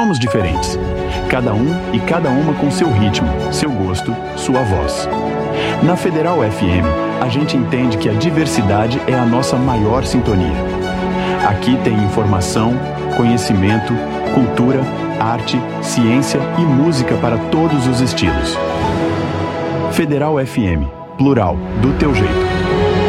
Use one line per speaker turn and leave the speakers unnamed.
somos diferentes. Cada um e cada uma com seu ritmo, seu gosto, sua voz. Na Federal FM, a gente entende que a diversidade é a nossa maior sintonia. Aqui tem informação, conhecimento, cultura, arte, ciência e música para todos os estilos. Federal FM, plural, do teu jeito.